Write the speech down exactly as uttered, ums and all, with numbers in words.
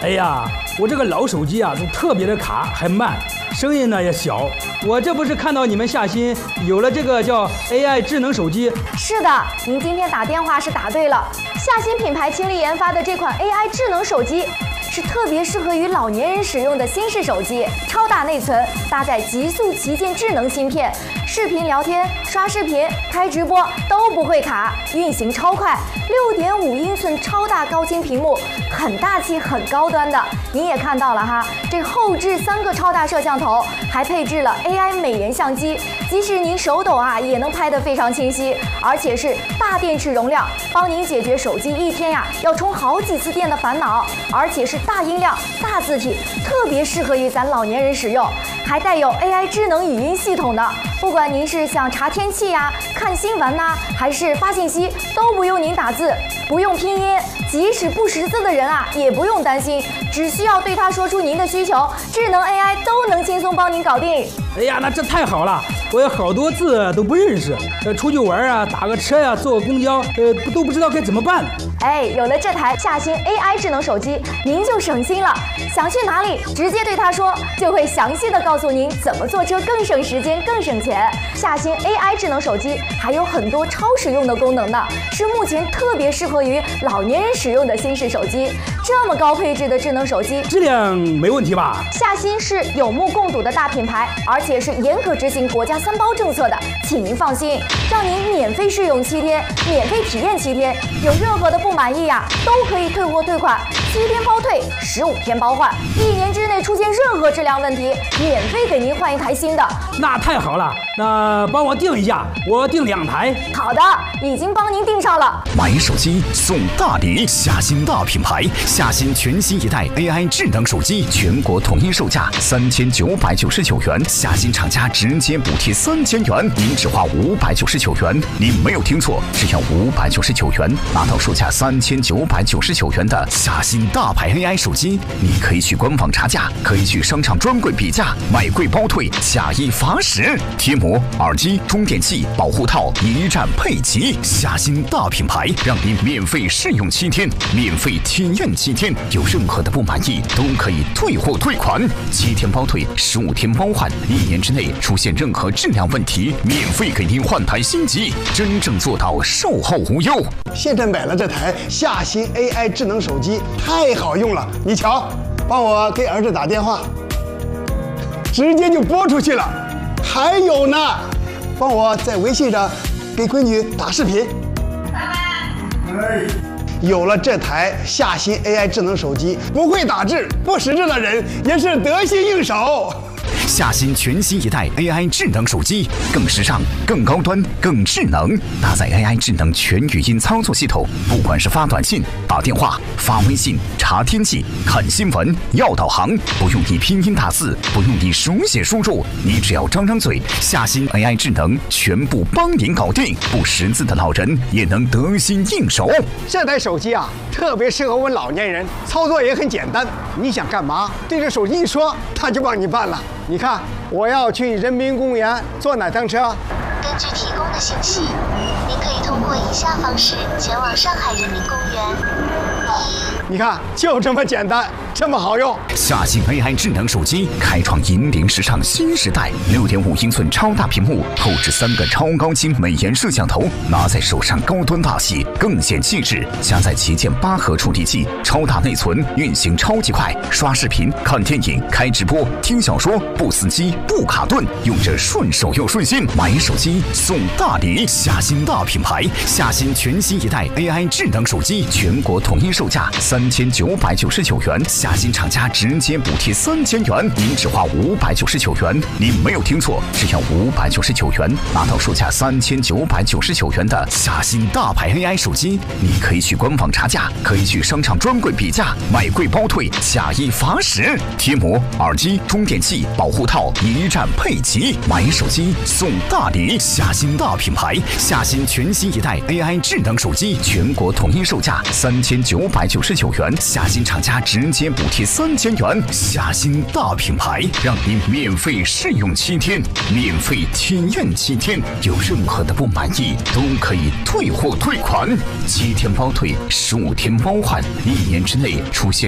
哎呀，我这个老手机啊，都特别的卡，还慢，声音呢也小。我这不是看到你们夏新有了这个叫 A I 智能手机？ 是的，您今天打电话是答对了。夏新品牌倾力研发的这款 A I 智能手机，是特别适合于老年人使用的新式手机，超大内存，搭载极速旗舰智能芯片，视频聊天、刷视频、开直播都不会卡，运行超快。六点五英寸超大高清屏幕，很大气、很高端的。您也看到了哈，这后置三个超大摄像头，还配置了 A I 美颜相机，即使您手抖啊，也能拍得非常清晰，而且是大电池容量，帮您解决手机一天呀要充好几次电的烦恼，而且是大音量、大字体，特别适合于咱老年人使用，还带有 A I 智能语音系统的。不管您是想查天气呀、看新闻呐、啊，还是发信息，都不用您打字，不用拼音，即使不识字的人啊，也不用担心，只需要对他说出您的需求，智能 A I 都能轻松帮您搞定。 哎呀，那这太好了！我有好多字都不认识，呃，出去玩啊，打个车呀、啊，坐个公交，呃，都不知道该怎么办。 哎，有了这台夏新 A I 智能手机，您就省心了。想去哪里，直接对他说，就会详细的告诉您怎么坐车更省时间、更省钱。夏新 A I 智能手机还有很多超实用的功能呢，是目前特别适合于老年人使用的新式手机。这么高配置的智能手机， 质量没问题吧？ 夏新是有目共睹的大品牌，而且是严格执行国家三包政策的，请您放心，让您免费试用七天，免费体验七天，有任何的不满意呀、啊，都可以退货退款，七天包退，十五天包换，一年之内出现任何质量问题，免费给您换一台新的。 那太好了，那帮我订一下，我订两台。 好的，已经帮您订上了。 买手机送大礼，夏新大品牌，夏新全新一代 A I 智能手机，全国统一售价三千九百九十九元，夏新厂家直接补贴三千元，您只花五百九十九元。您没有听错，只要五百九十九元，拿到售价三千九百九十九元的夏新大牌 A I 手机。你可以去官网查价，可以去商场专柜比价，买贵包退，假一罚十。贴膜、耳机、充电器、保护套一站配齐，夏新大品牌，让您免费试用七天，免费体验七天，有任何的不满意都可以退货退款，七天包退，十五天包换，一年之内出现任何质量问题，免费给您换台新机，真正做到售后无忧。 现在买了这台夏新 A I 智能手机，太好用了，你瞧，帮我给儿子打电话，直接就拨出去了。还有呢，帮我在微信上给闺女打视频。有了这台夏新 A I 智能手机，不会打字、不识字的人也是得心应手。 夏新全新一代 A I 智能手机，更时尚、更高端、更智能，搭载 A I 智能全语音操作系统，不管是发短信、打电话、发微信、查天气、看新闻、要导航，不用你拼音打字，不用你手写输入，你只要张张嘴，夏新 A I 智能全部帮您搞定，不识字的老人也能得心应手。 这台手机啊，特别适合我们老年人，操作也很简单，你想干嘛，对着手机一说，它就帮你办了。你看，我要去人民公园坐哪趟车？ 根据提供的信息，您可以通过以下方式前往上海人民公园。 你看，就这么简单，这么好用。 夏新 A I 智能手机开创引领时尚新时代，六点五英寸超大屏幕，后置三个超高清美颜摄像头，拿在手上高端大气，更显气质。加载旗舰八核处理器，超大内存，运行超级快，刷视频、看电影、开直播、听小说，不死机、不卡顿，用着顺手又顺心。买手机送大礼，夏新大品牌，夏新全新一代 A I 智能手机，全国统一售价三千九百九十九元，夏新厂家直接补贴三千元，您只花五百九十九元。您没有听错，只要五百九十九元，拿到售价三千九百九十九元的夏新大牌 A I 手机。你可以去官网查价，可以去商场专柜比价，买贵包退，假一罚十。贴膜、耳机、充电器、保护套一站配齐，买手机送大礼，夏新大品牌，夏新全新一代 A I 智能手机，全国统一售价三千九百九十九元，夏新厂家直接补贴三千元，夏新大品牌，让您免费试用七天，免费体验七天，有任何的不满意都可以退货退款，七天包退，十五天包换，一年之内出现